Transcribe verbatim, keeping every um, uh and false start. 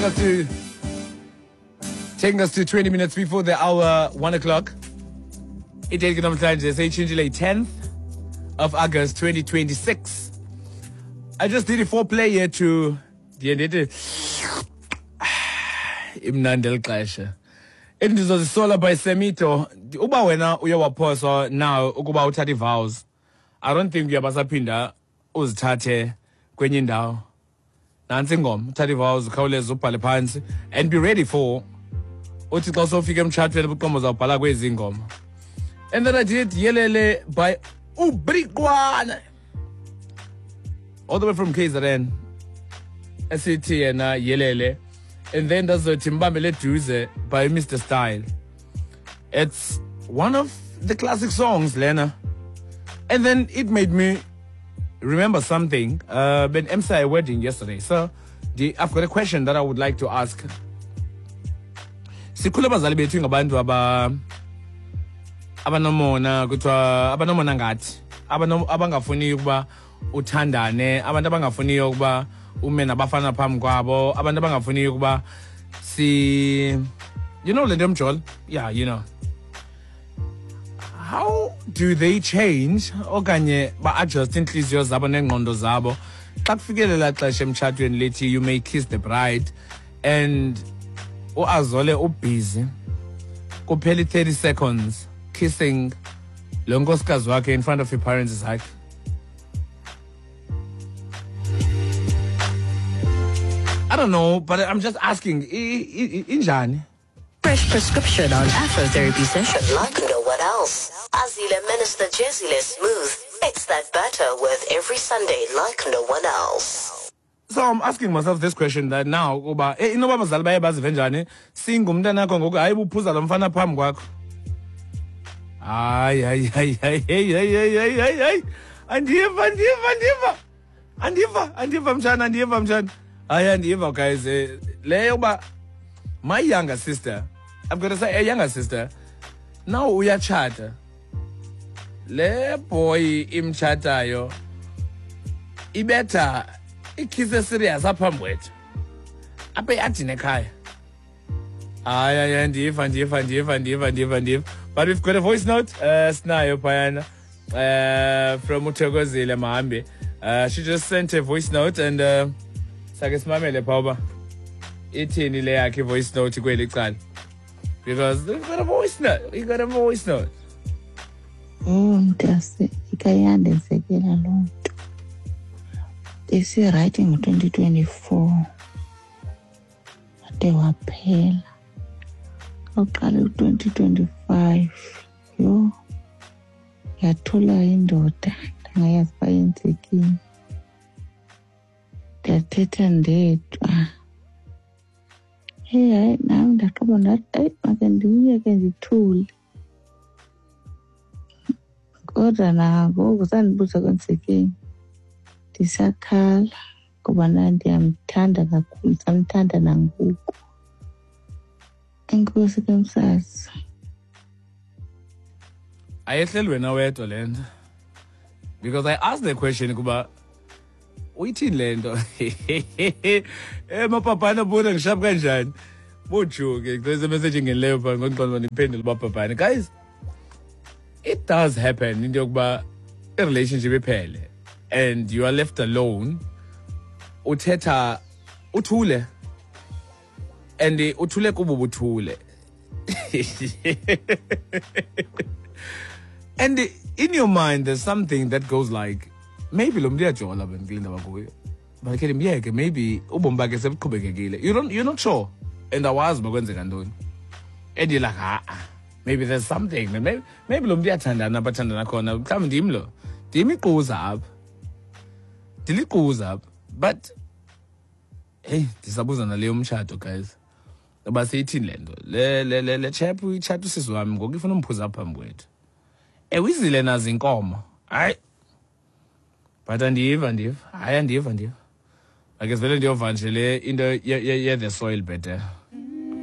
us to taking us to twenty minutes before the hour one o'clock. It is the tenth of August twenty twenty-six. I just did a four player to the end. Imnandel Klasha. It is solar by Semito. Uba wena uyawaposa now ukuba uthathe vows. I don't think uyabasaphinda uzithathe kwenye indawo. Nansi ingoma uthathe vows ukhawuleze ubhale phansi and be ready for uthi xa sofika emtshatweni ubuqomo zawubhala kwezi ingoma. And then I did Yelele by Ubriqwana. All the way from K Z N. S C T and Yelele. And then there's the Timbambele Duze by Mister Style. It's one of the classic songs, Lena. And then it made me remember something. Uh, Ben M C I wedding yesterday. So the, I've got a question that I would like to ask. Sikhula bazali bethu ngabantu aba abanomona kuthiwa abanomona ngathi abangafuni ukuba uthandane, abantu abangafuni ukuba ume nabafana phambi kwabo, abantu abangafuni ukuba si, you know le nto yomjolo? Yeah, you know. How do they change okanye ba-adjust inhliziyo zabo nengqondo zabo xa kufikelela xesha emtshatweni lithi you may kiss the bride and uazole ubusy kuphela thirty seconds kissing lo nkosikazi wakhe in front of your parents is like, I don't know, but I'm just asking, injani? Fresh prescription on Afrotherapy session. Like to know what else? Azile Minister Jezile Smooth. It's that better with every Sunday like no one else. So I'm asking myself this question that now, uba, eh, inoba bazali baye bazive njani? Singumntana nakho ngoku hayi buphuza lo mfana phambi kwakho. Ay, ay, ay, ay, ay, ay, ay, ay, ay, ay. Andiva, andiva, andiva. Andiva, andiva mtshana, andiva mtshana. Ay, andiva, guys. Leyo ba, my younger sister, I've got to say a younger sister, now uyachata. Le boy imchatayo, ibeta, ikise serious aphambi kwethu. Apha yathi nekhaya. Ay, ay, andiva, andiva, andiva, andiva, andiva, andiva. But we've got a voice note, uh, Snayo Payana, uh, from Utogozile Mahambi. Uh, she just sent a voice note and, uh, Sagas Mamele Pauba. Itini Leaki voice note to Gwelikan. Because we've got a voice note. We got a voice note. Oh, that's it. Ikayande Segela Long. They say writing twenty twenty-four. They were pale. Oqala twenty twenty-five yo yathola indoda ngayazi bayenzekini ndathetha ndedwa hey hayi nami ndaqaba ndathi ayi make ndiwuyeke ndithule kodwa nangoku sandibuza kwenzekini ndisakhala ngoba ndiyamthanda kakhulu samthanda nangoku. Enkosi kamsazi. Ayehleli wena wedwa lento. Because I asked the question kuba uyithini lento? Eh mapapana bona ngishap kanjani? Bojuke there's a message ngeleyo pha ngonqondo niphendule bapapana. Guys, it does happen into yokuba a relationship iphele and you are left alone. Uthetha uthule. And the uthule kubo buthule. And the, in your mind there's something that goes like, maybe lo mntu uyajola bengilinda bakuyo. But ke miyeke maybe ubomi bakhe sebuqhubekekile. You don't you're not sure. And awazi bakwenzeka ntoni. And you're like, ah, maybe there's something. Maybe maybe lo mntu uyathandana abathandana khona. Mhlawumbe ndim lo. Ndim iquza apha. Ndiliquza apha. But hey, ndisabuza naleyo mtshato guys. Ngoba seyithini lento le le le le chap uyithatha usisi wami ngoku ifuna umphuza phambi kwethu. Ewizile nazi inkomo. Hayi. But andiva ndiva. Hayi andiva ndiva. Ake vele ndiyova nje le into ye the soil better.